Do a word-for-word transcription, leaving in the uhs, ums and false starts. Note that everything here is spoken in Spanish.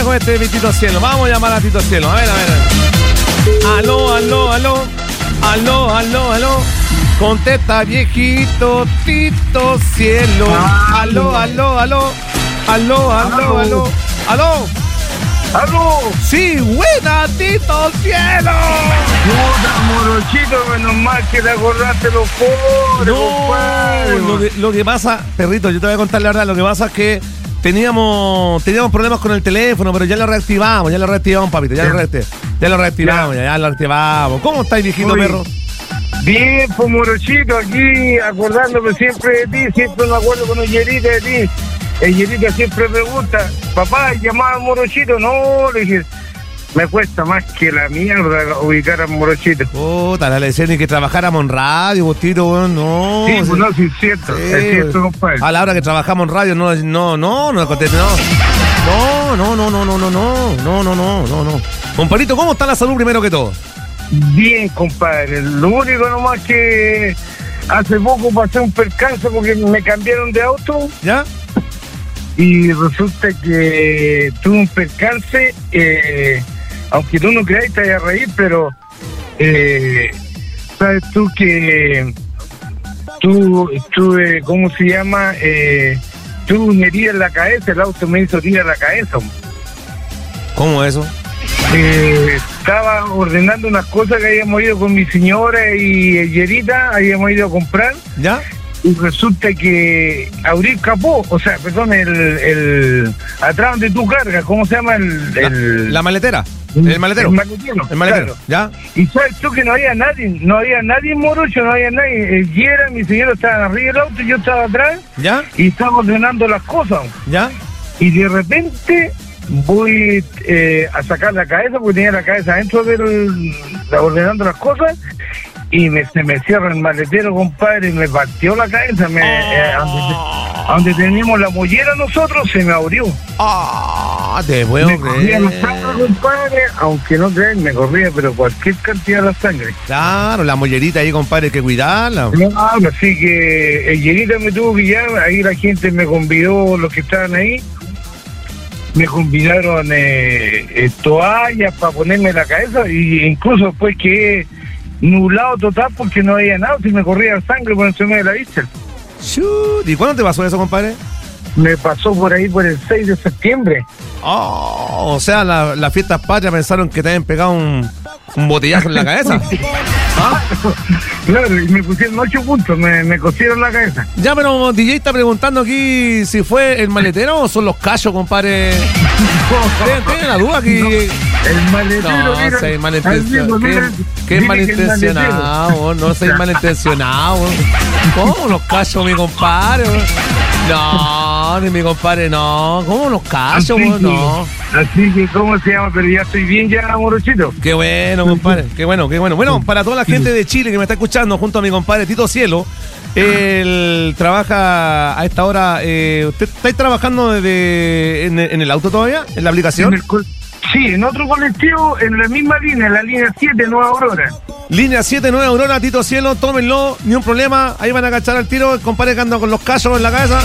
con este de Tito Cielo. Vamos a llamar a Tito Cielo. A ver, a ver. Aló, aló, aló. Aló, aló, aló. Contesta, viejito Tito Cielo. Aló, aló, aló. Aló, aló, aló. Aló. ¡Aló! Sí, buena, Tito Cielo. Puta, morochito, menos mal que te acordaste los pobres, No, compadre. lo que, lo que pasa, perrito, yo te voy a contar la verdad, lo que pasa es que teníamos teníamos problemas con el teléfono, pero ya lo reactivamos, ya lo reactivamos, papito, ya lo reactivamos, ya lo reactivamos, ya, ya lo reactivamos. ¿Cómo estáis, viejito Uy. perro? Bien, pues morochito, aquí acordándome siempre de ti, siempre me acuerdo con Yerita de ti. El Yerita siempre pregunta, papá, llamaba a Morochito, no, le dije, me cuesta más que la mierda ubicar a Morochito. Puta, la lección y que trabajáramos en radio, Bostito, weón, no. Sí, pues sí. no, sí, es cierto, Sí. es cierto, compadre. A la hora que trabajamos en radio, no, no, no, no, conteste, no. No, no, no, no, no, no, no, no, no, no, no, no. Compadrito, ¿cómo está la salud primero que todo? Bien, compadre, lo único nomás que hace poco pasé un percance porque me cambiaron de auto. ¿Ya? Y resulta que tuve un percance, eh, aunque tú no creas, te vayas a reír, pero eh, sabes tú que tú, tuve, ¿cómo se llama? Eh, tuve una herida en la cabeza, el auto me hizo herida en la cabeza. ¿Cómo eso? Eh, estaba ordenando unas cosas que habíamos ido con mi señora y Yerita, habíamos ido a comprar. ¿Ya? Y resulta que abrí el capó, o sea, perdón, el, el atrás donde tú cargas, ¿cómo se llama? El, La, el, la maletera. El maletero. El maletero. El maletero. Claro. ¿Ya? Y sabes tú que no había nadie, no había nadie en Morocho, no había nadie. El Yera, mi señora estaban arriba del auto, yo estaba atrás ¿Ya? y estaba ordenando las cosas. ¿Ya? Y de repente voy eh, a sacar la cabeza, porque tenía la cabeza dentro del, ordenando las cosas. Y me, se me cierra el maletero, compadre, y me partió la cabeza. Me, eh, donde, donde teníamos la mollera nosotros, se me abrió. Ah, te puedo Me corría creer. la sangre, compadre, aunque no crean, me corría, pero cualquier cantidad de la sangre. Claro, la mollerita ahí, compadre, hay que cuidarla. Claro, así que el Yerita me tuvo que llevar, ahí la gente me convidó, los que estaban ahí, me convidaron eh, eh, toallas para ponerme en la cabeza, y incluso después que nublado total porque no había nada, si me corría sangre por encima de la vista. Chut, ¿y cuándo te pasó eso, compadre? Me pasó por ahí por el seis de septiembre. Oh, o sea, la- las fiestas patrias pensaron que te habían pegado un, un botellazo en la cabeza. ¿Ah? Claro, y me pusieron ocho puntos, me, me cosieron la cabeza. Ya, pero D J está preguntando aquí si fue el maletero o son los cachos, compadre. ¿Tienen, tienen la duda aquí? El maletero, No, mira, soy al malintencionado. mismo, mira, Qué, qué dile que el malintencionado, maletero. no soy malintencionado. ¿Cómo los cachos, mi compadre? No, ni mi compadre, no. ¿Cómo los cachos? Así que- No. Así que, ¿cómo se llama? Pero ya estoy bien ya, Morochito. Qué bueno, compadre. Qué bueno, qué bueno. Bueno, para toda la gente de Chile que me está escuchando, junto a mi compadre Tito Cielo, él trabaja a esta hora. Eh, ¿Usted está trabajando desde, en, en el auto todavía? ¿En la aplicación? En el col- sí, en otro colectivo, en la misma línea, en la línea siete, Nueva Aurora. Línea siete, nueve Aurora, Tito Cielo, tómenlo, ni un problema. Ahí van a cachar al tiro el compadre que anda con los cachos en la cabeza.